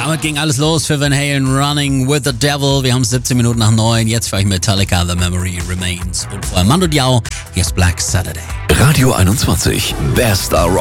Damit ging alles los für Van Halen, Running with the Devil. Wir haben 17 Minuten nach 9. Jetzt für euch Metallica, The Memory Remains. Und vorher Mando Diao, hier ist Black Saturday. Radio 21, Best Rock.